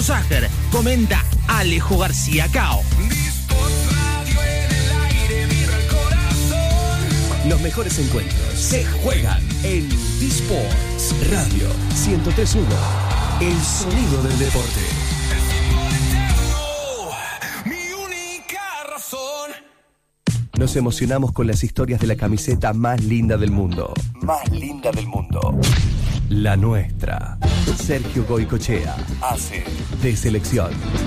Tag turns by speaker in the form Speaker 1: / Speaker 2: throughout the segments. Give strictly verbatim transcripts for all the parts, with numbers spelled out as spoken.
Speaker 1: Ságer, comenta Alejo García Cao.
Speaker 2: Los mejores encuentros se juegan en D-Sports Radio ciento tres punto uno. El sonido del deporte. Nos emocionamos con las historias de la camiseta más linda del mundo. Más linda del mundo. La nuestra. Sergio Goycochea hace de selección.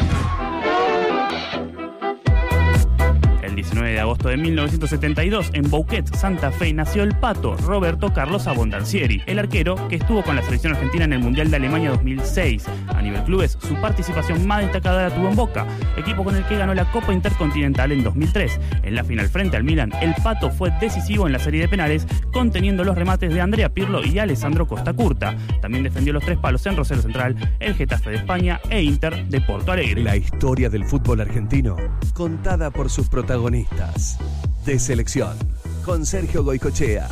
Speaker 3: El diecinueve de agosto de mil novecientos setenta y dos, en Bouquet, Santa Fe, nació el Pato Roberto Carlos Abondancieri, el arquero que estuvo con la selección argentina en el Mundial de Alemania dos mil seis. A nivel clubes, su participación más destacada la tuvo en Boca, equipo con el que ganó la Copa Intercontinental en dos mil tres. En la final frente al Milan, el Pato fue decisivo en la serie de penales, conteniendo los remates de Andrea Pirlo y Alessandro Costa Curta. También defendió los tres palos en Rosario Central, el Getafe de España e Inter de Porto Alegre.
Speaker 2: La historia del fútbol argentino, contada por sus protagonistas. De selección, con Sergio Goycochea.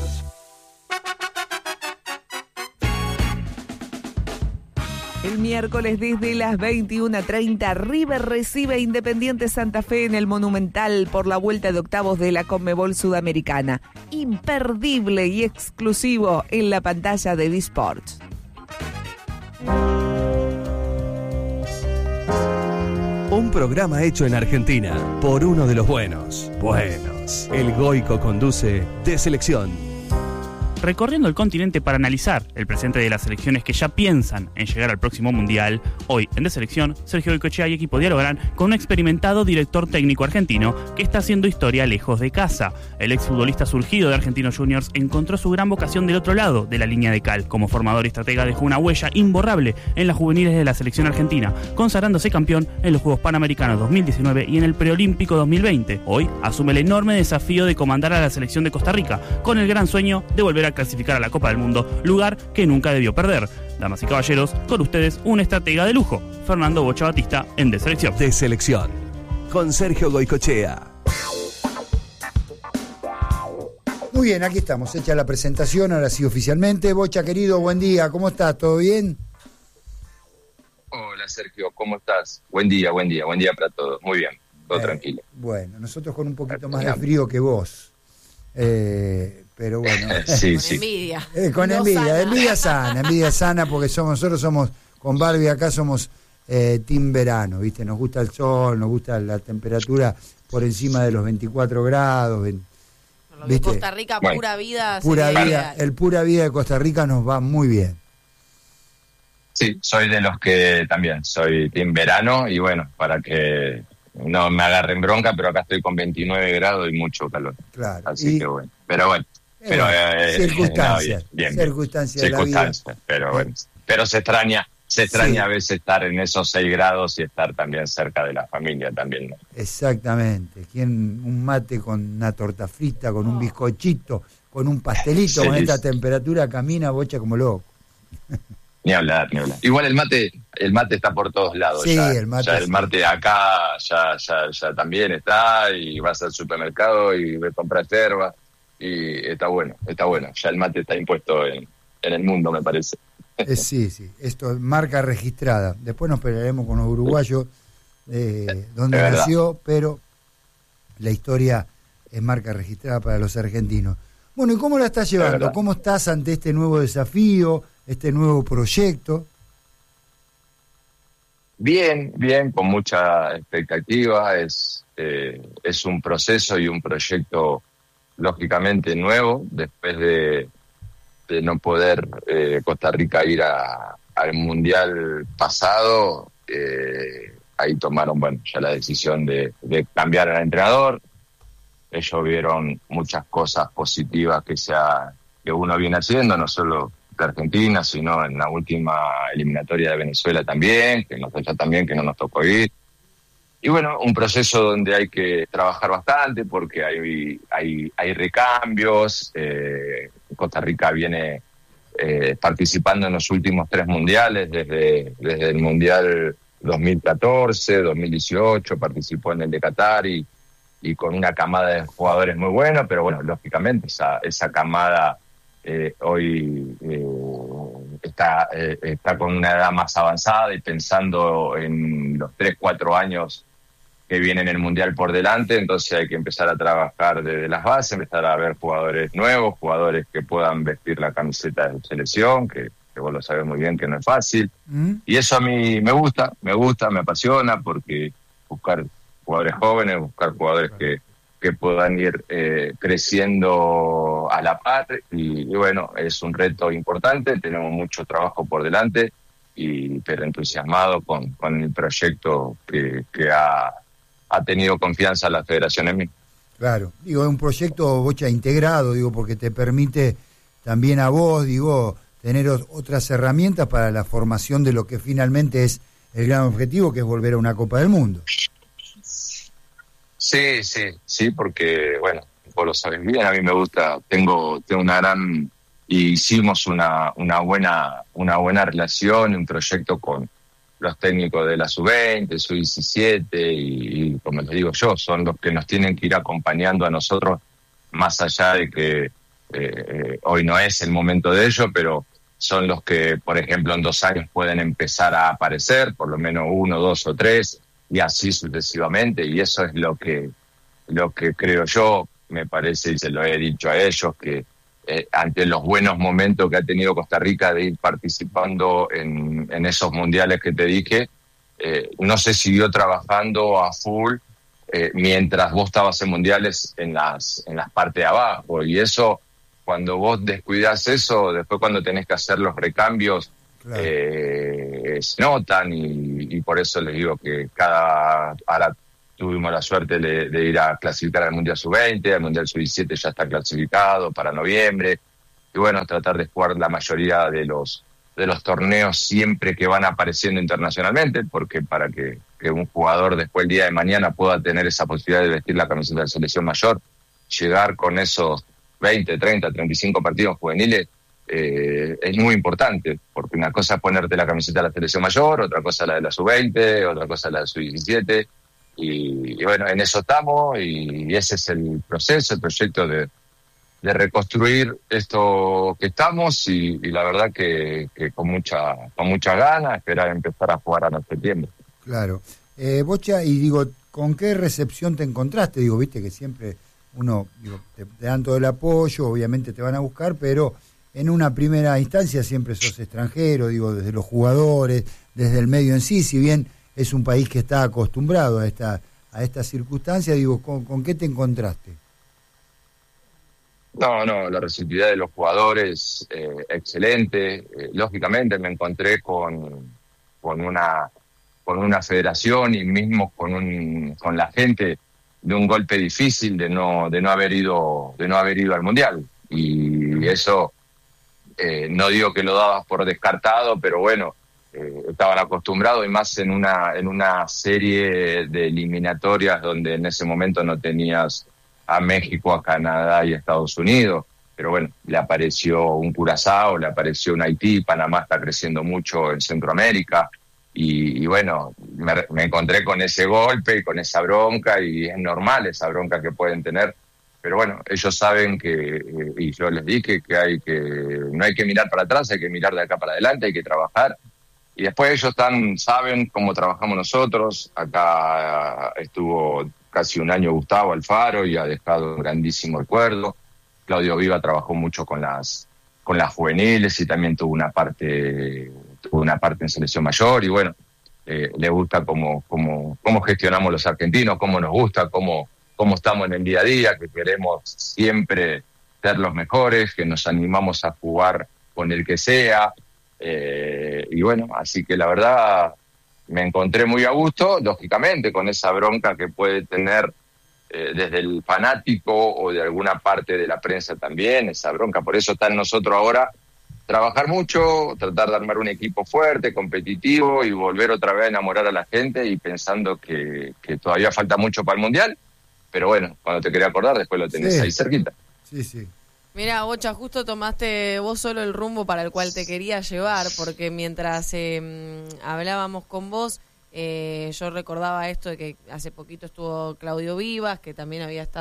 Speaker 4: El miércoles desde las veintiuna treinta, River recibe a Independiente Santa Fe en el Monumental por la vuelta de octavos de la Conmebol Sudamericana. Imperdible y exclusivo en la pantalla de D-Sports.
Speaker 2: Un programa hecho en Argentina por uno de los buenos. Buenos. El Goico conduce De Selección.
Speaker 3: Recorriendo el continente para analizar el presente de las selecciones que ya piensan en llegar al próximo Mundial, hoy en De Selección, Sergio Goycochea y equipo dialogarán con un experimentado director técnico argentino que está haciendo historia lejos de casa. El exfutbolista surgido de Argentinos Juniors encontró su gran vocación del otro lado de la línea de cal. Como formador y estratega dejó una huella imborrable en las juveniles de la selección argentina, consagrándose campeón en los Juegos Panamericanos dos mil diecinueve y en el Preolímpico dos mil veinte. Hoy asume el enorme desafío de comandar a la selección de Costa Rica, con el gran sueño de volver a clasificar a la Copa del Mundo, lugar que nunca debió perder. Damas y caballeros, con ustedes un estratega de lujo, Fernando Bocha Batista en De Selección.
Speaker 2: De Selección, con Sergio Goycochea.
Speaker 5: Muy bien, aquí estamos, hecha la presentación, ahora sí oficialmente. Bocha, querido, buen día, ¿cómo estás? ¿Todo bien?
Speaker 6: Hola Sergio, ¿cómo estás? Buen día, buen día, buen día para todos. Muy bien, todo eh, tranquilo.
Speaker 5: Bueno, nosotros con un poquito más de frío que vos. Eh... Pero bueno,
Speaker 6: sí,
Speaker 7: con
Speaker 6: sí.
Speaker 7: envidia.
Speaker 5: Eh, con
Speaker 7: no
Speaker 5: envidia,
Speaker 7: sana.
Speaker 5: envidia sana, envidia sana porque somos, nosotros somos, con Barbie acá somos eh, team verano, ¿viste? Nos gusta el sol, nos gusta la temperatura por encima de los veinticuatro grados.
Speaker 7: Lo de Costa Rica, bueno, pura vida.
Speaker 5: Pura vida, ideal. El pura vida de Costa Rica nos va muy bien.
Speaker 6: Sí, soy de los que también, soy team verano y bueno, para que no me agarren bronca, pero acá estoy con veintinueve grados y mucho calor.
Speaker 5: Claro.
Speaker 6: Así
Speaker 5: y,
Speaker 6: que bueno, pero bueno. Pero,
Speaker 5: eh, circunstancias,
Speaker 6: no, bien, bien,
Speaker 5: circunstancias,
Speaker 6: circunstancias
Speaker 5: de la vida.
Speaker 6: Pero bueno, pero se extraña, se extraña sí. A veces estar en esos seis grados y estar también cerca de la familia también, ¿no?
Speaker 5: Exactamente. ¿Quién un mate con una torta frita, con un bizcochito, con un pastelito,
Speaker 6: sí,
Speaker 5: con esta
Speaker 6: sí.
Speaker 5: temperatura camina Bocha como loco?
Speaker 6: Ni hablar, ni hablar. Igual el mate, el mate está por todos lados.
Speaker 5: Sí,
Speaker 6: ya,
Speaker 5: el mate.
Speaker 6: Ya el
Speaker 5: sí.
Speaker 6: mate acá ya, ya, ya también está y vas al supermercado y ves comprar yerba. Y está bueno, está bueno. Ya el mate está impuesto en, en el mundo, me parece.
Speaker 5: Eh, sí, sí. Esto es marca registrada. Después nos pelearemos con los uruguayos, eh, donde nació, pero la historia es marca registrada para los argentinos. Bueno, ¿y cómo la estás llevando? ¿Cómo estás ante este nuevo desafío, este nuevo proyecto?
Speaker 6: Bien, bien, con mucha expectativa. Es, eh, es un proceso y un proyecto lógicamente nuevo, después de, de no poder eh, Costa Rica ir a, al Mundial pasado, eh, ahí tomaron bueno ya la decisión de, de cambiar al entrenador. Ellos vieron muchas cosas positivas que, se ha, que uno viene haciendo, no solo de Argentina, sino en la última eliminatoria de Venezuela también, que nos ya también que no nos tocó ir. Y bueno, un proceso donde hay que trabajar bastante porque hay hay, hay recambios. Eh, Costa Rica viene eh, participando en los últimos tres mundiales, desde, desde el Mundial dos mil catorce, dos mil dieciocho, participó en el de Qatar y, y con una camada de jugadores muy buena, pero bueno, lógicamente esa, esa camada eh, hoy eh, está, eh, está con una edad más avanzada y pensando en los tres, cuatro años que vienen el Mundial por delante, entonces hay que empezar a trabajar desde las bases, empezar a ver jugadores nuevos, jugadores que puedan vestir la camiseta de selección, que, que vos lo sabés muy bien que no es fácil. Mm. Y eso a mí me gusta, me gusta, me apasiona, porque buscar jugadores jóvenes, buscar jugadores que, que puedan ir eh, creciendo a la par, y, y bueno, es un reto importante, tenemos mucho trabajo por delante, y pero entusiasmado con, con el proyecto que, que ha... ha tenido confianza la federación en mí.
Speaker 5: Claro, digo, es un proyecto, Bocha, integrado, digo, porque te permite también a vos, digo, tener o- otras herramientas para la formación de lo que finalmente es el gran objetivo, que es volver a una Copa del Mundo.
Speaker 6: Sí, sí, sí, porque, bueno, vos lo sabés bien, a mí me gusta, tengo, tengo una gran, y hicimos una, una buena, una buena relación, un proyecto con los técnicos de la sub veinte, sub diecisiete, y, y como les digo yo, son los que nos tienen que ir acompañando a nosotros, más allá de que eh, eh, hoy no es el momento de ello, pero son los que, por ejemplo, en dos años pueden empezar a aparecer, por lo menos uno, dos o tres, y así sucesivamente, y eso es lo que, lo que creo yo, me parece, y se lo he dicho a ellos, que Eh, ante los buenos momentos que ha tenido Costa Rica de ir participando en, en esos mundiales que te dije, eh, no se siguió trabajando a full eh, mientras vos estabas en mundiales en las en las partes de abajo, y eso, cuando vos descuidás eso, después cuando tenés que hacer los recambios, claro. eh, se notan, y, y por eso les digo que cada ahora tuvimos la suerte de, de ir a clasificar al Mundial sub veinte, al Mundial sub diecisiete ya está clasificado para noviembre, y bueno, tratar de jugar la mayoría de los de los torneos siempre que van apareciendo internacionalmente, porque para que, que un jugador después el día de mañana pueda tener esa posibilidad de vestir la camiseta de selección mayor, llegar con esos veinte, treinta, treinta y cinco partidos juveniles, eh, es muy importante, porque una cosa es ponerte la camiseta de la selección mayor, otra cosa la de la sub veinte, otra cosa la de la sub diecisiete, Y, y bueno, en eso estamos, y ese es el proceso, el proyecto de, de reconstruir esto que estamos, y, y la verdad que, que con mucha con mucha ganas, esperar empezar a jugar a septiembre.
Speaker 5: Claro. Eh, Bocha, y digo, ¿con qué recepción te encontraste? Digo, viste que siempre uno, digo, te, te dan todo el apoyo, obviamente te van a buscar, pero en una primera instancia siempre sos extranjero, digo, desde los jugadores, desde el medio en sí, si bien es un país que está acostumbrado a esta a esta circunstancia, digo, ¿con, con qué te encontraste?
Speaker 6: No, no, la receptividad de los jugadores, eh, excelente. Eh, lógicamente me encontré con, con una con una federación y mismo con un con la gente de un golpe difícil de no de no haber ido de no haber ido al Mundial, y eso eh, no digo que lo dabas por descartado, pero bueno, Eh, estaban acostumbrados, y más en una en una serie de eliminatorias donde en ese momento no tenías a México, a Canadá y a Estados Unidos, pero bueno, le apareció un Curazao, le apareció un Haití, Panamá está creciendo mucho en Centroamérica, y, y bueno, me, me encontré con ese golpe y con esa bronca, y es normal esa bronca que pueden tener, pero bueno, ellos saben que, y yo les dije que hay que no hay que mirar para atrás, hay que mirar de acá para adelante, hay que trabajar. Y después ellos están, saben cómo trabajamos nosotros. Acá estuvo casi un año Gustavo Alfaro y ha dejado un grandísimo recuerdo. Claudio Viva trabajó mucho con las con las juveniles y también tuvo una parte tuvo una parte en selección mayor. Y bueno, eh, le gusta cómo, cómo, cómo gestionamos los argentinos, cómo nos gusta, cómo, cómo estamos en el día a día, que queremos siempre ser los mejores, que nos animamos a jugar con el que sea. Eh, y bueno, así que la verdad me encontré muy a gusto, lógicamente, con esa bronca que puede tener eh, desde el fanático o de alguna parte de la prensa también, esa bronca. Por eso está en nosotros ahora trabajar mucho, tratar de armar un equipo fuerte, competitivo, y volver otra vez a enamorar a la gente, y pensando que, que todavía falta mucho para el Mundial, pero bueno, cuando te quería acordar, después lo tenés sí. ahí cerquita.
Speaker 5: Sí, sí.
Speaker 7: Mira, Bocha, justo tomaste vos solo el rumbo para el cual te quería llevar, porque mientras eh, hablábamos con vos, eh, yo recordaba esto de que hace poquito estuvo Claudio Vivas, que también había estado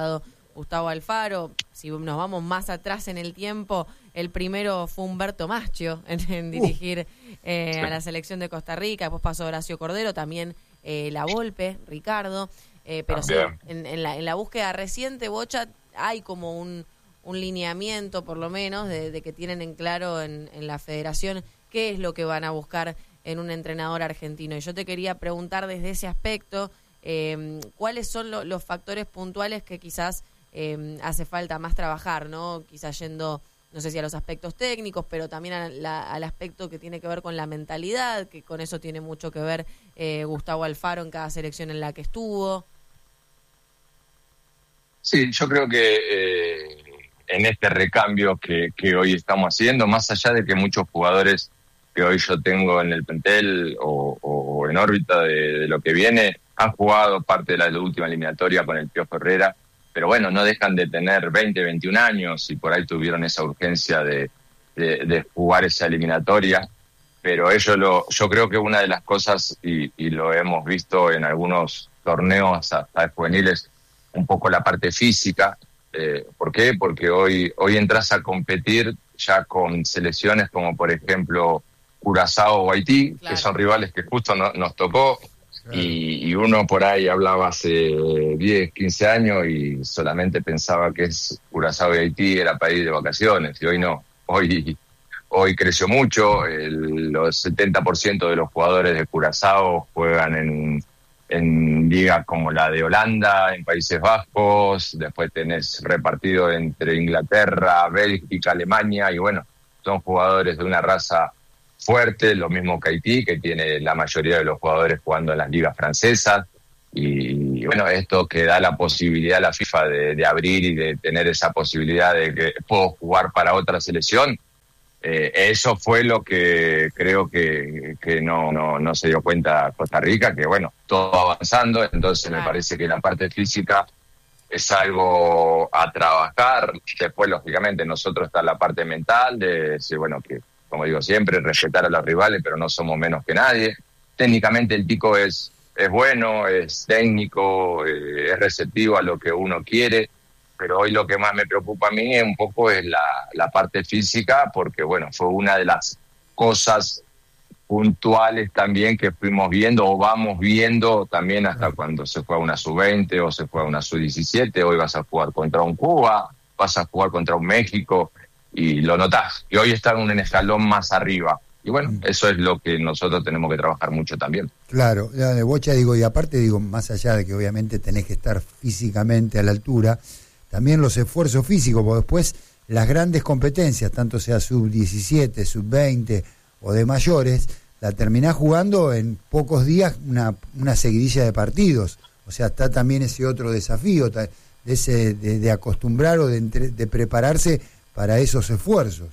Speaker 7: Gustavo Alfaro. Si nos vamos más atrás en el tiempo, el primero fue Humberto Maschio en, en dirigir eh, a la selección de Costa Rica, después pasó Horacio Cordero, también eh, La Volpe, Ricardo, eh, pero sí, en, en, la, en la búsqueda reciente, Bocha, hay como un, un lineamiento, por lo menos, de, de que tienen en claro en, en la federación qué es lo que van a buscar en un entrenador argentino. Y yo te quería preguntar desde ese aspecto, eh, ¿cuáles son lo, los factores puntuales que quizás eh, hace falta más trabajar, ¿no? Quizás yendo, no sé si a los aspectos técnicos, pero también a la, al aspecto que tiene que ver con la mentalidad, que con eso tiene mucho que ver eh, Gustavo Alfaro en cada selección en la que estuvo.
Speaker 6: Sí, yo creo que eh, en este recambio que, que hoy estamos haciendo, más allá de que muchos jugadores que hoy yo tengo en el plantel o, o en órbita de, de lo que viene, han jugado parte de la última eliminatoria con el Piojo Herrera, pero bueno, no dejan de tener veinte, veintiún años y por ahí tuvieron esa urgencia de, de, de jugar esa eliminatoria, pero ellos lo, yo creo que una de las cosas, y, y lo hemos visto en algunos torneos hasta juveniles, un poco la parte física. Eh, ¿Por qué? Porque hoy, hoy entras a competir ya con selecciones como por ejemplo Curazao o Haití, claro, que son rivales que justo no, nos tocó. Claro. Y, y uno por ahí hablaba hace diez, quince años y solamente pensaba que es Curazao y Haití era para ir de vacaciones, y hoy no, hoy hoy creció mucho. El, los setenta por ciento de los jugadores de Curazao juegan en, en ligas como la de Holanda, en Países Bajos, después tenés repartido entre Inglaterra, Bélgica, Alemania, y bueno, son jugadores de una raza fuerte, lo mismo que Haití, que tiene la mayoría de los jugadores jugando en las ligas francesas, y bueno, esto que da la posibilidad a la FIFA de, de abrir y de tener esa posibilidad de que puedo jugar para otra selección, eh, eso fue lo que creo que, que no, no, no se dio cuenta Costa Rica, que bueno, todo avanzando, entonces me parece que la parte física es algo a trabajar. Después, lógicamente, nosotros está la parte mental de decir, bueno, que como digo siempre, respetar a los rivales, pero no somos menos que nadie. Técnicamente el Tico es, es bueno, es técnico, eh, es receptivo a lo que uno quiere, pero hoy lo que más me preocupa a mí un poco es la, la parte física, porque bueno, fue una de las cosas puntuales también que fuimos viendo o vamos viendo también hasta cuando se juega una sub veinte o se juega una sub diecisiete. Hoy vas a jugar contra un Cuba, vas a jugar contra un México, y lo notás, y hoy están en un escalón más arriba, y bueno, eso es lo que nosotros tenemos que trabajar mucho también.
Speaker 5: Claro, de Bocha, digo, y aparte digo, más allá de que obviamente tenés que estar físicamente a la altura, también los esfuerzos físicos, porque después las grandes competencias, tanto sea sub diecisiete, sub veinte o de mayores, la terminás jugando en pocos días una, una seguidilla de partidos, o sea, está también ese otro desafío, de, ese, de, de acostumbrar o de, entre, de prepararse para esos esfuerzos.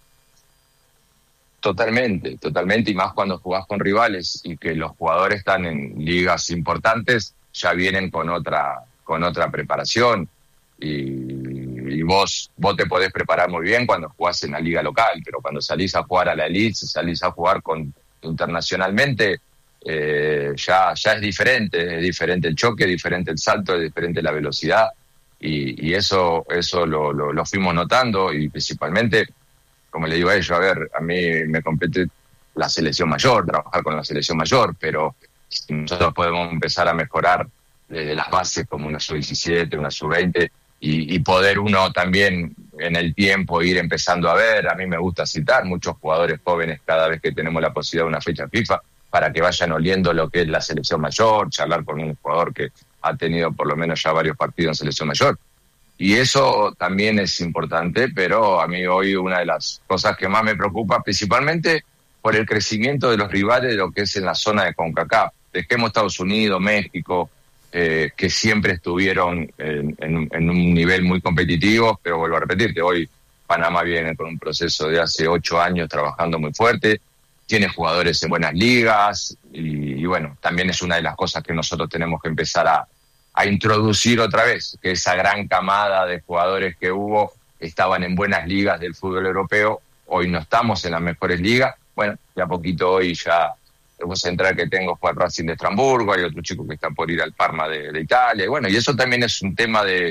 Speaker 6: Totalmente, totalmente, y más cuando jugás con rivales y que los jugadores están en ligas importantes, ya vienen con otra con otra preparación, y, y vos vos te podés preparar muy bien cuando jugás en la liga local, pero cuando salís a jugar a la elite, salís a jugar con internacionalmente, eh, ya ya es diferente, es diferente el choque, es diferente el salto, es diferente la velocidad. Y, y eso eso lo, lo, lo fuimos notando, y principalmente, como le digo a ellos, a ver, a mí me compete la selección mayor, trabajar con la selección mayor, pero nosotros podemos empezar a mejorar desde las bases como una sub diecisiete, una sub veinte, y, y poder uno también en el tiempo ir empezando a ver. A mí me gusta citar muchos jugadores jóvenes cada vez que tenemos la posibilidad de una fecha FIFA, para que vayan oliendo lo que es la selección mayor, charlar con un jugador que ha tenido por lo menos ya varios partidos en selección mayor. Y eso también es importante, pero a mí hoy una de las cosas que más me preocupa, principalmente por el crecimiento de los rivales de lo que es en la zona de CONCACAF. Dejemos Estados Unidos, México, eh, que siempre estuvieron en, en, en un nivel muy competitivo, pero vuelvo a repetirte, hoy Panamá viene con un proceso de hace ocho años trabajando muy fuerte, tiene jugadores en buenas ligas, y, y bueno, también es una de las cosas que nosotros tenemos que empezar a, a introducir otra vez, que esa gran camada de jugadores que hubo estaban en buenas ligas del fútbol europeo, hoy no estamos en las mejores ligas. Bueno, de a poquito hoy ya luego central que tengo fue al Racing de Estrasburgo, hay otro chico que está por ir al Parma de, de Italia, y bueno, y eso también es un tema de,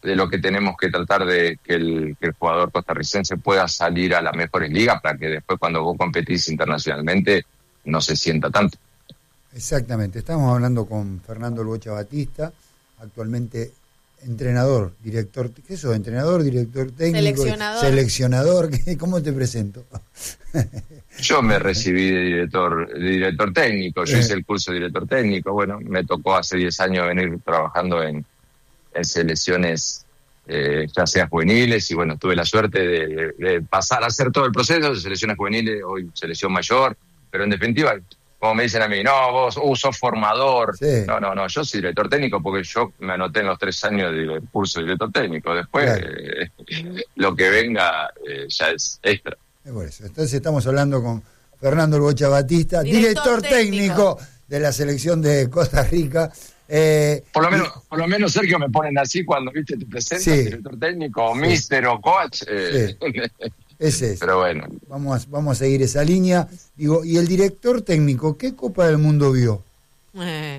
Speaker 6: de lo que tenemos que tratar de que el, que el jugador costarricense pueda salir a las mejores ligas para que después cuando vos competís internacionalmente no se sienta tanto.
Speaker 5: Exactamente, estamos hablando con Fernando El Bocha Batista, actualmente entrenador, director, ¿qué sos? Entrenador, director técnico,
Speaker 7: seleccionador,
Speaker 5: seleccionador, ¿cómo te presento?
Speaker 6: Yo me recibí de director, de director técnico, yo eh. hice el curso de director técnico, bueno, me tocó hace diez años venir trabajando en, en selecciones, eh, ya sea juveniles, y bueno, tuve la suerte de, de pasar a hacer todo el proceso de selecciones juveniles, hoy selección mayor, pero en definitiva, como me dicen a mí, no, vos uh, sos formador. Sí. No, no, no, yo soy director técnico porque yo me anoté en los tres años del curso de director técnico. Después, claro. eh, lo que venga eh, ya es extra.
Speaker 5: Es por eso. Entonces estamos hablando con Fernando El Bocha Batista, director, director técnico. técnico de la selección de Costa Rica. Eh,
Speaker 6: por lo menos, y, por lo menos, Sergio, me ponen así cuando viste te presentas, sí, director técnico, o sí, mister o coach. Eh, sí.
Speaker 5: Ese es.
Speaker 6: Pero bueno.
Speaker 5: Vamos a, vamos a seguir esa línea. Digo, y el director técnico, ¿qué Copa del Mundo vio?
Speaker 7: Eh.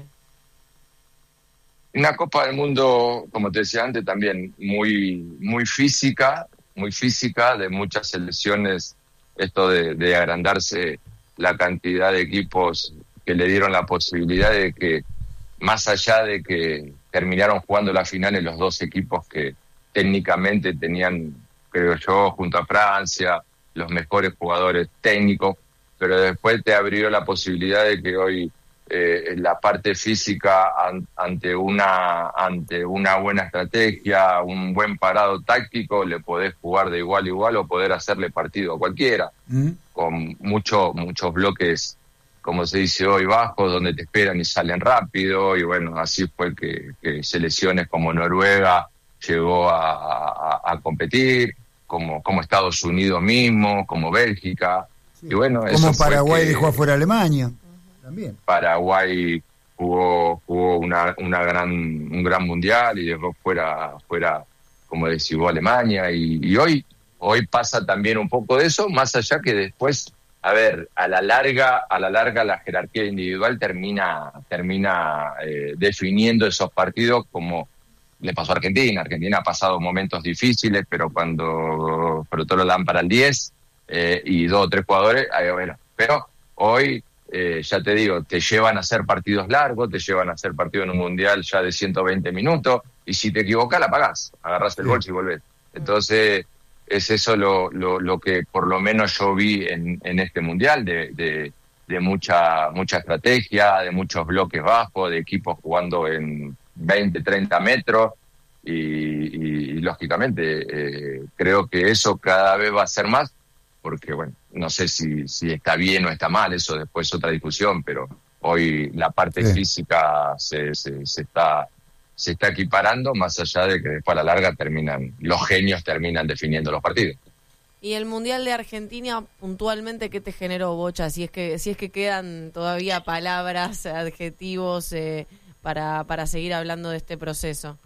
Speaker 6: Una Copa del Mundo, como te decía antes, también muy, muy física, muy física, de muchas selecciones, esto de, de agrandarse la cantidad de equipos que le dieron la posibilidad de que, más allá de que terminaron jugando la final en los dos equipos que técnicamente tenían, creo yo, junto a Francia, los mejores jugadores técnicos, pero después te abrió la posibilidad de que hoy eh, la parte física an, ante una ante una buena estrategia, un buen parado táctico, le podés jugar de igual a igual o poder hacerle partido a cualquiera, mm. con mucho, muchos bloques, como se dice hoy, bajos, donde te esperan y salen rápido, y bueno, así fue que, que selecciones como Noruega llegó a, a, a competir, como, como Estados Unidos mismo, como Bélgica, sí. Y bueno,
Speaker 5: como
Speaker 6: eso
Speaker 5: Paraguay
Speaker 6: que,
Speaker 5: dejó afuera a Alemania, uh-huh. También.
Speaker 6: Paraguay jugó, jugó una, una gran, un gran mundial y dejó fuera, fuera como decís vos, Alemania, y, y hoy, hoy pasa también un poco de eso, más allá que después, a ver, a la larga, a la larga la jerarquía individual termina, termina eh, definiendo esos partidos como le pasó a Argentina. Argentina ha pasado momentos difíciles, pero cuando pero todo lo dan para el diez eh, y dos o tres jugadores, ahí, bueno, pero hoy, eh, ya te digo, te llevan a hacer partidos largos, te llevan a hacer partidos en un mundial ya de ciento veinte minutos, y si te equivocas la pagás, agarrás el bolso y volvés. Entonces, es eso lo, lo, lo que por lo menos yo vi en, en este mundial, de, de, de mucha, mucha estrategia, de muchos bloques bajos, de equipos jugando en veinte, treinta metros, y, y, y lógicamente eh, creo que eso cada vez va a ser más, porque bueno, no sé si, si está bien o está mal, eso después es otra discusión, pero hoy la parte sí. física se, se, se está se está equiparando, más allá de que después a la larga terminan, los genios terminan definiendo los partidos.
Speaker 7: Y el Mundial de Argentina, puntualmente, ¿qué te generó, Bocha? Si es que si es que quedan todavía palabras, adjetivos eh, para, para seguir hablando de este proceso.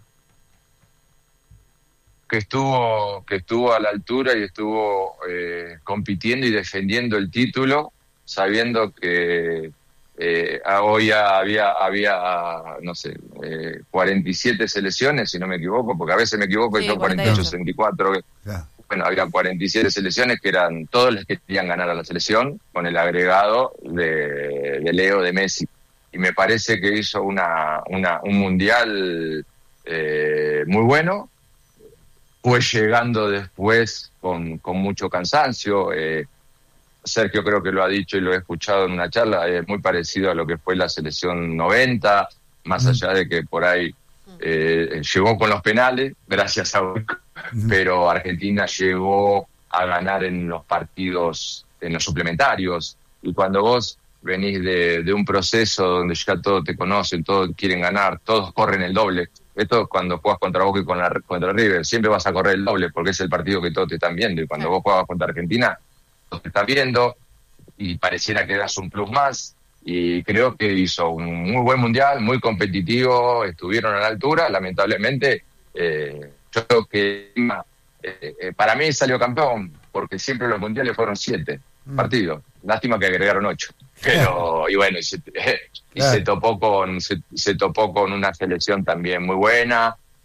Speaker 6: Que estuvo, que estuvo a la altura y estuvo eh, compitiendo y defendiendo el título, sabiendo que eh, hoy había, había, no sé, eh, cuarenta y siete selecciones, si no me equivoco, porque a veces me equivoco y sí, son cuarenta y ocho, sesenta y cuatro. Yeah. Bueno, había cuarenta y siete selecciones que eran todos los que querían ganar a la selección, con el agregado de, de Leo, de Messi. Y me parece que hizo una, una un mundial eh, muy bueno. Fue llegando después con, con mucho cansancio. Eh, Sergio creo que lo ha dicho y lo he escuchado en una charla, es muy parecido a lo que fue la selección noventa, más mm. allá de que por ahí eh, llegó con los penales, gracias a Boca, mm. pero Argentina llegó a ganar en los partidos, en los suplementarios, y cuando vos venís de, de un proceso donde ya todos te conocen, todos quieren ganar, todos corren el doble. Esto cuando juegas contra Boca y con la, contra River, siempre vas a correr el doble porque es el partido que todos te están viendo, y cuando vos jugabas contra Argentina, todos te están viendo y pareciera que das un plus más, y creo que hizo un muy buen mundial, muy competitivo, estuvieron a la altura. Lamentablemente, eh, yo creo que eh, eh, para mí salió campeón, porque siempre los mundiales fueron siete mm. partidos, lástima que agregaron ocho. Pero, y bueno, y se, y se topó con se, se topó con una selección también muy buena,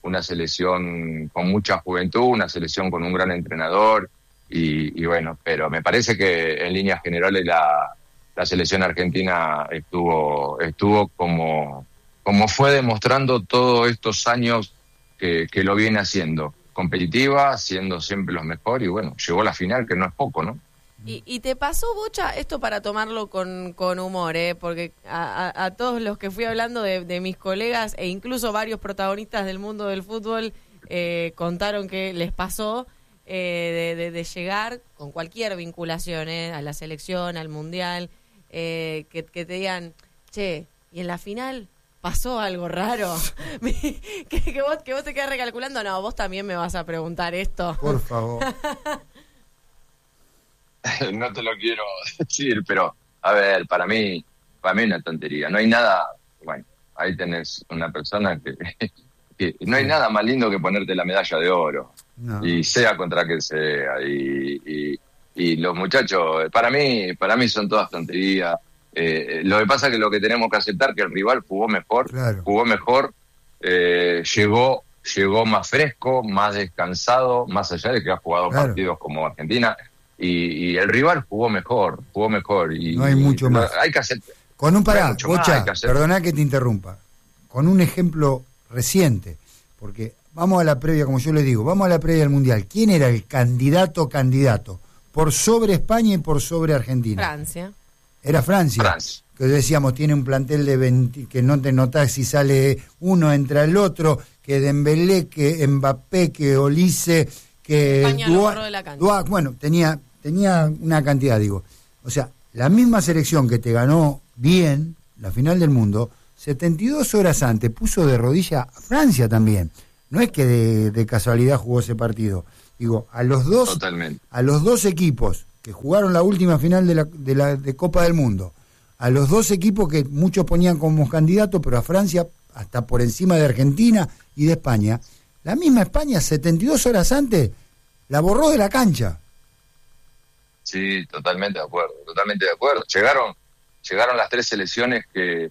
Speaker 6: una selección con mucha juventud, una selección con un gran entrenador, y, y bueno, pero me parece que en líneas generales la, la selección argentina estuvo, estuvo como, como fue demostrando todos estos años que, que lo viene haciendo, competitiva, siendo siempre los mejores, y bueno, llegó a la final, que no es poco, ¿no?
Speaker 7: Y, y te pasó, Bocha, esto para tomarlo con, con humor, ¿eh? Porque a, a, a todos los que fui hablando de, de mis colegas e incluso varios protagonistas del mundo del fútbol eh, contaron que les pasó eh, de, de, de llegar con cualquier vinculación eh, a la selección, al mundial, eh, que, que te digan, che, y en la final pasó algo raro. que, que, vos, que vos te quedas recalculando, no, vos también me vas a preguntar esto.
Speaker 5: Por favor.
Speaker 6: No te lo quiero decir, pero a ver, para mí, para mí es una tontería. No hay nada, bueno, ahí tenés una persona que, que no hay sí. nada más lindo que ponerte la medalla de oro, no. y sea contra que sea, y, y, y los muchachos, para mí, para mí son todas tonterías. Eh, lo que pasa es que lo que tenemos que aceptar es que el rival jugó mejor, claro. jugó mejor, eh, llegó, llegó más fresco, más descansado, más allá de que ha jugado claro. partidos como Argentina. Y, y el rival jugó mejor, jugó mejor. Y,
Speaker 5: no hay mucho
Speaker 6: y,
Speaker 5: más.
Speaker 6: Hay que hacer.
Speaker 5: Con un pará, Bocha, perdona que te interrumpa. Con un ejemplo reciente, porque vamos a la previa, como yo les digo, vamos a la previa del Mundial. ¿Quién era el candidato candidato? Por sobre España y por sobre Argentina.
Speaker 7: Francia.
Speaker 5: Era Francia.
Speaker 6: Francia.
Speaker 5: Que decíamos, tiene un plantel de veinte, que no te notás si sale uno, entra el otro, que Dembélé, que Mbappé, que Olise, que
Speaker 7: España
Speaker 5: Dua,
Speaker 7: lo borró de la cancha.
Speaker 5: Dua, bueno, tenía, tenía una cantidad, digo. O sea, la misma selección que te ganó bien la final del mundo, setenta y dos horas antes puso de rodilla a Francia también. No es que de, de casualidad jugó ese partido. Digo, a los dos,
Speaker 6: Totalmente.
Speaker 5: a los dos equipos que jugaron la última final de la, de la de Copa del Mundo, a los dos equipos que muchos ponían como candidatos, pero a Francia hasta por encima de Argentina y de España, la misma España setenta y dos horas antes la borró de la cancha.
Speaker 6: Sí, totalmente de acuerdo, totalmente de acuerdo. Llegaron, llegaron las tres selecciones que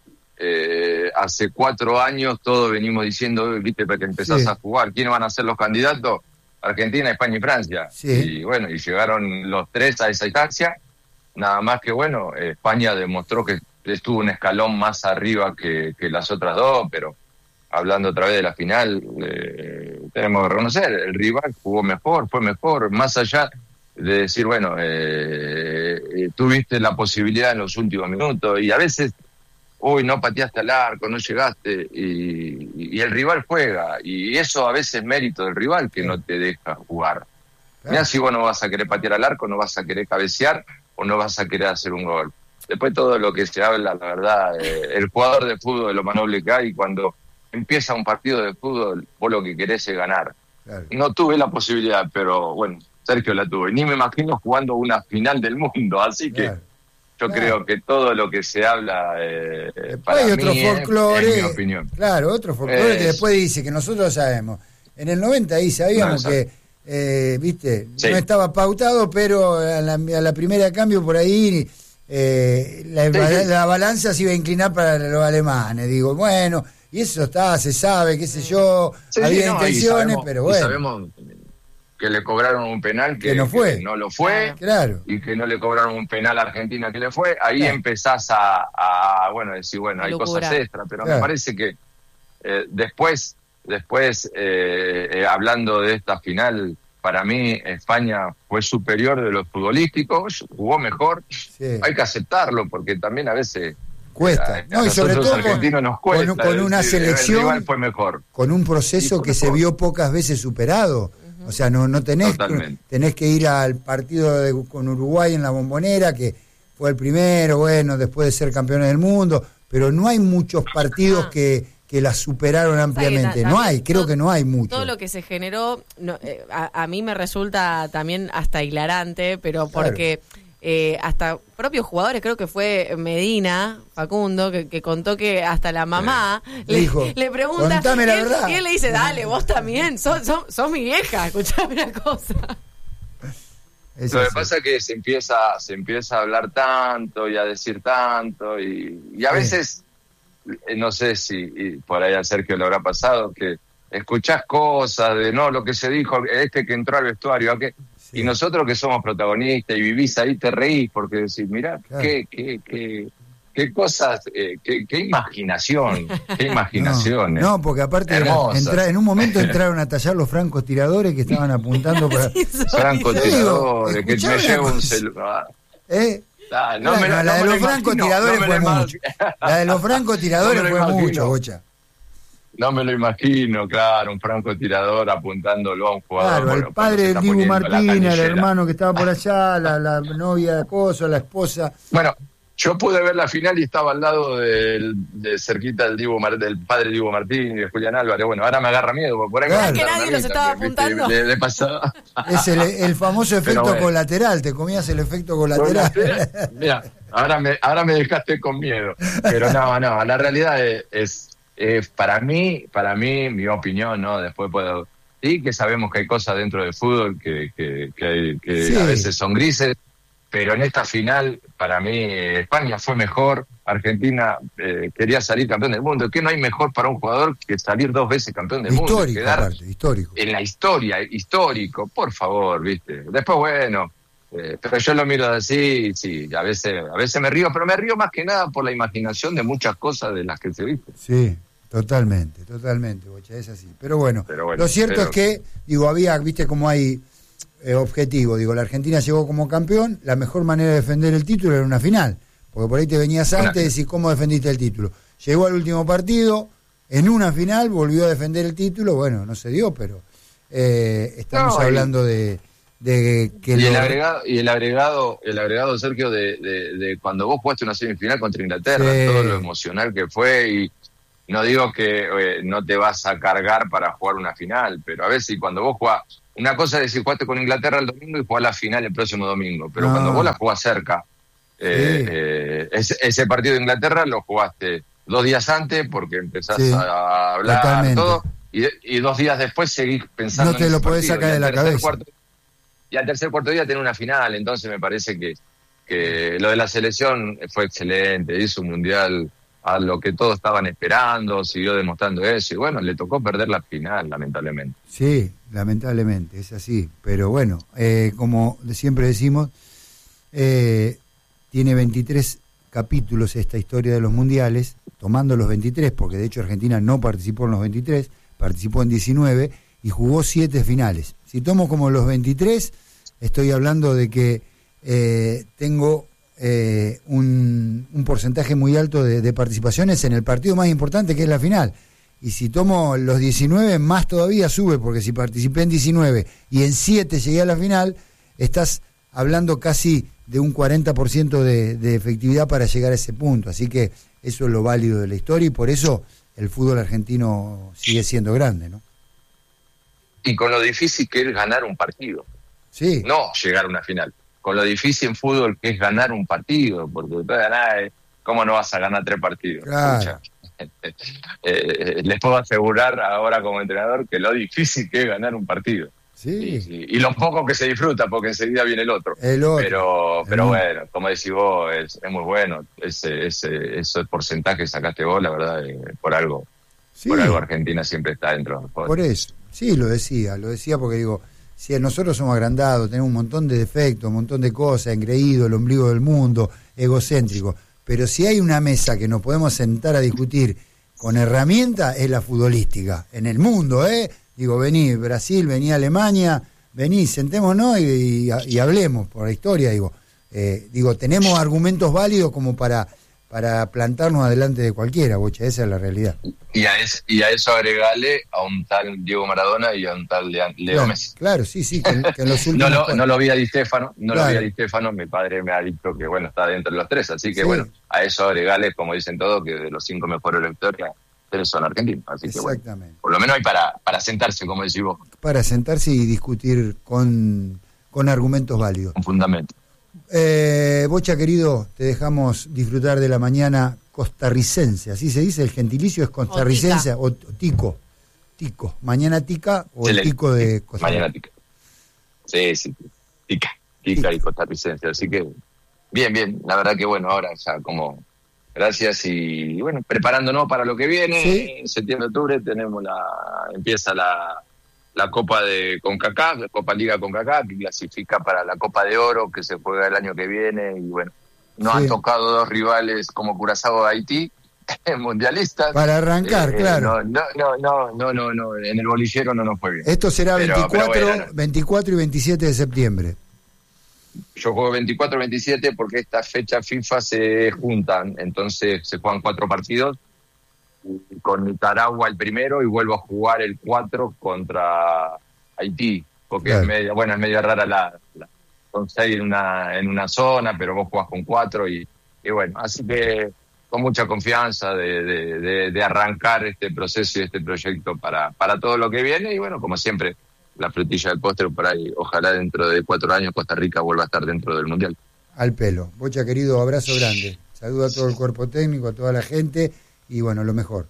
Speaker 6: eh, hace cuatro años todos venimos diciendo, viste, para que empezás sí. a jugar, ¿quiénes van a ser los candidatos? Argentina, España y Francia.
Speaker 5: Sí.
Speaker 6: Y bueno, y llegaron los tres a esa instancia, nada más que bueno, España demostró que estuvo un escalón más arriba que, que las otras dos, pero hablando otra vez de la final, eh, tenemos que reconocer, el rival jugó mejor, fue mejor, más allá de decir, bueno, eh, eh, tuviste la posibilidad en los últimos minutos, y a veces, uy, no pateaste al arco, no llegaste, y, y el rival juega, y eso a veces es mérito del rival que no te deja jugar. Mirá si vos no vas a querer patear al arco, no vas a querer cabecear, o no vas a querer hacer un gol. Después todo lo que se habla, la verdad, eh, el jugador de fútbol es lo más noble que hay, cuando empieza un partido de fútbol, vos lo que querés es ganar. Claro. No tuve la posibilidad, pero bueno, Sergio la tuvo. Y ni me imagino jugando una final del mundo, así
Speaker 5: claro.
Speaker 6: que yo claro. creo que todo lo que se habla, eh, para
Speaker 5: hay otro
Speaker 6: mí
Speaker 5: folclore,
Speaker 6: es, es mi opinión.
Speaker 5: Claro, otro folclore
Speaker 6: es...
Speaker 5: que después dice que nosotros sabemos. En el noventa ahí sabíamos no, que, eh, viste, sí. no estaba pautado, pero a la, a la primera de cambio por ahí eh, la, sí, sí. la balanza se iba a inclinar para los alemanes. Digo, bueno... Y eso está, se sabe, qué sé yo, sí, había no, intenciones, sabemos, pero bueno.
Speaker 6: Y sabemos que le cobraron un penal que,
Speaker 5: que no fue.
Speaker 6: Que no lo fue,
Speaker 5: ah, claro.
Speaker 6: y que no le cobraron un penal a Argentina que le fue. Ahí claro. empezás a, a, bueno, decir, bueno, hay Locura. cosas extras, pero claro. me parece que eh, después, después eh, eh, hablando de esta final, para mí España fue superior de los futbolísticos, jugó mejor, sí. hay que aceptarlo, porque también a veces...
Speaker 5: Cuesta, no, y sobre todo con,
Speaker 6: nos cuesta,
Speaker 5: con, con una
Speaker 6: decir,
Speaker 5: selección
Speaker 6: fue mejor.
Speaker 5: Con un proceso que mejor. se vio pocas veces superado. Uh-huh. O sea, no no tenés que, tenés que ir al partido de, con Uruguay en la Bombonera, que fue el primero, bueno, después de ser campeones del mundo, pero no hay muchos partidos que, que la superaron ampliamente. No hay, creo
Speaker 7: todo,
Speaker 5: que no hay mucho.
Speaker 7: Todo lo que se generó, no, eh, a, a mí me resulta también hasta hilarante, pero porque... Claro. Eh, hasta propios jugadores, creo que fue Medina, Facundo, que, que contó que hasta la mamá
Speaker 5: sí.
Speaker 7: le,
Speaker 5: dijo,
Speaker 7: le pregunta,
Speaker 5: contame la
Speaker 7: y él,
Speaker 5: verdad.
Speaker 7: Y él le dice, dale, vos también, sos, sos, sos mi vieja, escuchame una cosa.
Speaker 6: Eso Lo que sí. pasa es que se empieza, se empieza a hablar tanto y a decir tanto, y, y a sí. veces, no sé si y por ahí a Sergio le habrá pasado, que escuchás cosas de no, lo que se dijo, este que entró al vestuario, ¿a qué? Sí. Y nosotros que somos protagonistas y vivís ahí, te reís porque decís, mirá, claro. qué, qué, qué, qué cosas, eh, qué, qué imaginación, qué imaginación.
Speaker 5: No, no, porque aparte entra, en un momento entraron a tallar los francotiradores que estaban apuntando para...
Speaker 6: Sí, francotiradores, que me llevo un celular.
Speaker 5: ¿Eh?
Speaker 6: Ah, no
Speaker 5: la,
Speaker 6: me,
Speaker 5: la,
Speaker 6: no
Speaker 5: de
Speaker 6: me
Speaker 5: los francotiradores
Speaker 6: no
Speaker 5: fue
Speaker 6: mucho.
Speaker 5: mucho. La de los francotiradores no fue imagino. mucho, Bocha.
Speaker 6: No me lo imagino, claro, un francotirador apuntándolo a un jugador.
Speaker 5: Claro, el padre del Dibu Martínez, el hermano que estaba por allá, la, la novia de Coso, la esposa.
Speaker 6: Bueno, yo pude ver la final y estaba al lado del, de cerquita del Dibu Mar, del padre Dibu Martínez, de Julián Álvarez. Bueno, ahora me agarra miedo, porque por ahí
Speaker 7: claro. que nadie los estaba apuntando.
Speaker 6: De, de pasada.
Speaker 5: Es el, el famoso efecto bueno, colateral, te comías el efecto colateral.
Speaker 6: Mira, ahora me, ahora me dejaste con miedo. Pero no, no, la realidad es, es, es para mí, para mí, mi opinión, ¿no? Después puedo... Sí, que sabemos que hay cosas dentro del fútbol que, que, que, hay, que sí. a veces son grises, pero en esta final, para mí, España fue mejor, Argentina eh, quería salir campeón del mundo. ¿Qué no hay mejor para un jugador que salir dos veces campeón del
Speaker 5: histórico,
Speaker 6: mundo? Quedar
Speaker 5: aparte, histórico.
Speaker 6: En la historia, histórico, por favor, ¿viste? Después, bueno, eh, pero yo lo miro así, sí, a veces, a veces me río, pero me río más que nada por la imaginación de muchas cosas de las que se viste.
Speaker 5: Sí, totalmente, totalmente, Bocha, es así. Pero bueno, pero bueno lo cierto pero... es que, digo, había, viste cómo hay... Eh, objetivo, digo, la Argentina llegó como campeón, la mejor manera de defender el título era una final, porque por ahí te venías antes y decís cómo defendiste el título. Llegó al último partido, en una final volvió a defender el título, bueno, no se dio, pero eh, estamos no, hablando y, de, de que...
Speaker 6: Y,
Speaker 5: lo...
Speaker 6: el agregado, y el agregado, el agregado, Sergio, de, de, de cuando vos jugaste una semifinal contra Inglaterra, sí. todo lo emocional que fue, y no digo que eh, no te vas a cargar para jugar una final, pero a veces cuando vos jugás... Una cosa es decir, jugaste con Inglaterra el domingo y jugás la final el próximo domingo, pero no. cuando vos la jugás cerca, eh, sí. eh, ese, ese partido de Inglaterra lo jugaste dos días antes porque empezás sí. a hablar Totalmente. todo y, y dos días después seguís pensando
Speaker 5: no te
Speaker 6: en
Speaker 5: lo
Speaker 6: ese
Speaker 5: podés
Speaker 6: partido,
Speaker 5: sacar de la cabeza.
Speaker 6: Cuarto, y al tercer cuarto día tenés una final, entonces me parece que, que lo de la selección fue excelente, hizo un mundial a lo que todos estaban esperando, siguió demostrando eso, y bueno, le tocó perder la final, lamentablemente.
Speaker 5: Sí, lamentablemente, es así, pero bueno, eh, como siempre decimos, eh, tiene veintitrés capítulos esta historia de los mundiales, tomando los veintitrés, porque de hecho Argentina no participó en los veintitrés, participó en diecinueve, y jugó siete finales. Si tomo como los veintitrés, estoy hablando de que eh, tengo... Eh, un, un porcentaje muy alto de, de participaciones en el partido más importante que es la final, y si tomo los diecinueve más todavía sube, porque si participé en diecinueve y en siete llegué a la final, estás hablando casi de un cuarenta por ciento de, de efectividad para llegar a ese punto, así que eso es lo válido de la historia y por eso el fútbol argentino sigue siendo grande, ¿no?
Speaker 6: Y con lo difícil que es ganar un partido,
Speaker 5: sí.
Speaker 6: no llegar a una final. Con lo difícil en fútbol que es ganar un partido, porque tú ganás, ¿cómo no vas a ganar tres partidos?
Speaker 5: Claro.
Speaker 6: eh, les puedo asegurar ahora como entrenador que lo difícil que es ganar un partido.
Speaker 5: Sí.
Speaker 6: Y, y, y lo poco que se disfruta, porque enseguida viene el otro.
Speaker 5: El otro.
Speaker 6: Pero,
Speaker 5: el
Speaker 6: pero
Speaker 5: otro.
Speaker 6: bueno, como decís vos, es, es muy bueno. Ese, ese, ese porcentaje que sacaste vos, la verdad, eh, por algo. Sí. Por algo Argentina siempre está dentro.
Speaker 5: Por eso. Sí, lo decía, lo decía porque digo... Si nosotros somos agrandados, tenemos un montón de defectos, un montón de cosas, engreído, el ombligo del mundo, egocéntrico, pero si hay una mesa que nos podemos sentar a discutir con herramientas, es la futbolística, en el mundo, ¿eh? Digo, vení Brasil, vení Alemania, vení, sentémonos y, y, y hablemos por la historia, digo, eh, digo, tenemos argumentos válidos como para... para plantarnos adelante de cualquiera, Bocha, esa es la realidad.
Speaker 6: Y a, es, y a eso agregale a un tal Diego Maradona y a un tal Leo
Speaker 5: claro,
Speaker 6: Messi.
Speaker 5: Claro, sí, sí, que, que en los últimos...
Speaker 6: no, lo, no lo vi a Di Stéfano, no
Speaker 5: claro.
Speaker 6: lo vi a Di Stéfano, mi padre me ha dicho que, bueno, está dentro de los tres, así que,
Speaker 5: sí.
Speaker 6: bueno, a eso agregale, como dicen todos, que de los cinco mejores de la historia, tres son argentinos, así que, bueno, por lo menos hay para, para sentarse, como decís vos.
Speaker 5: Para sentarse y discutir con, con argumentos válidos.
Speaker 6: Con fundamento.
Speaker 5: Eh, Bocha, querido, te dejamos disfrutar de la mañana costarricense, así se dice, el gentilicio es costarricense o, o tico, tico, mañana tica o el tico de
Speaker 6: Costa Rica. Mañana tica. Sí, sí, tica, tica y costarricense, así que bien, bien, la verdad que bueno, ahora ya como Gracias y, bueno, preparándonos para lo que viene.
Speaker 5: ¿Sí?
Speaker 6: En septiembre, octubre tenemos la empieza la, la Copa de CONCACAF, la Copa Liga CONCACAF, que clasifica para la Copa de Oro que se juega el año que viene. Y bueno, nos
Speaker 5: Sí.
Speaker 6: han tocado dos rivales como Curazao de Haití, mundialistas.
Speaker 5: Para arrancar,
Speaker 6: Eh,
Speaker 5: claro.
Speaker 6: No, no, no, no, no, no, en el bolillero no nos fue bien.
Speaker 5: Esto será
Speaker 6: Pero-
Speaker 5: veinticuatro,
Speaker 6: pero bueno.
Speaker 5: veinticuatro y veintisiete de septiembre.
Speaker 6: Yo juego veinticuatro veintisiete porque estas fechas FIFA se juntan, entonces se juegan cuatro partidos, y con Nicaragua el primero y vuelvo a jugar el cuatro contra Haití, porque
Speaker 5: Claro.
Speaker 6: es media, bueno, es media rara la, la son seis en una, en una zona, pero vos jugás con cuatro y, y bueno, así que con mucha confianza de, de, de, de arrancar este proceso y este proyecto para, para todo lo que viene y bueno, como siempre, la frutilla del postre por ahí, ojalá dentro de cuatro años Costa Rica vuelva a estar dentro del Mundial.
Speaker 5: Al pelo. Bocha, querido, abrazo grande. Saludo a todo el cuerpo técnico, a toda la gente y bueno, lo mejor.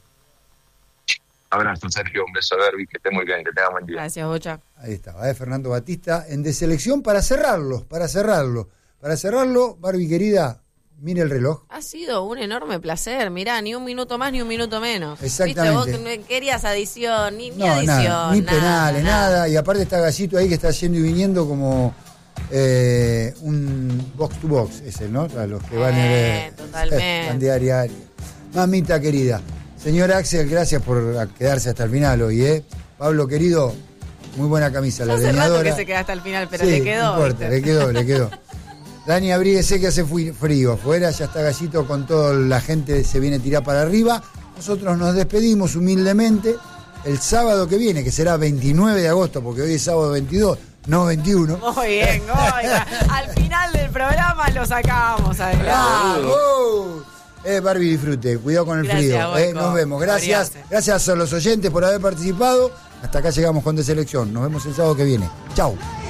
Speaker 6: Abrazo, Sergio, un beso, Derby, que esté muy bien, que tenga buen día.
Speaker 7: Gracias, Bocha.
Speaker 5: Ahí estaba, ¿eh? Fernando Batista en Deselección para cerrarlo, para cerrarlo. Para cerrarlo, Barbie querida, mire el reloj.
Speaker 7: Ha sido un enorme placer. Mirá, ni un minuto más ni un minuto menos.
Speaker 5: Exactamente.
Speaker 7: ¿Viste? Vos que no querías adición, ni, ni
Speaker 5: No,
Speaker 7: adición.
Speaker 5: nada, ni
Speaker 7: nada,
Speaker 5: penales, nada. Y aparte está Gallito ahí que está yendo y viniendo como eh, un box to box, ese, ¿no? A los que van
Speaker 7: Eh,
Speaker 5: a
Speaker 7: totalmente.
Speaker 5: van de área a área. Mamita querida. Señor Axel, gracias por quedarse hasta el final hoy, ¿eh? Pablo querido, muy buena camisa, la
Speaker 7: Hace rato
Speaker 5: leñadora.
Speaker 7: que se queda hasta el final, pero
Speaker 5: Sí,
Speaker 7: le quedó.
Speaker 5: no importa,
Speaker 7: ¿viste?
Speaker 5: le quedó, le quedó. Dani, abríguese que hace fui- frío afuera, ya está Gallito con toda la gente, se viene a tirar para arriba. Nosotros nos despedimos humildemente el sábado que viene, que será veintinueve de agosto, porque hoy es sábado veintidós, no veintiuno.
Speaker 7: Muy bien, oiga. Al final del programa lo sacamos adelante.
Speaker 5: ¡Bravo! Eh, Barbie, disfrute, cuidado con el
Speaker 7: Gracias,
Speaker 5: frío. eh,
Speaker 7: Boico.
Speaker 5: nos vemos, gracias.
Speaker 7: Oriarse.
Speaker 5: Gracias a los oyentes por haber participado. Hasta acá llegamos con Deselección. Nos vemos el sábado que viene. Chau.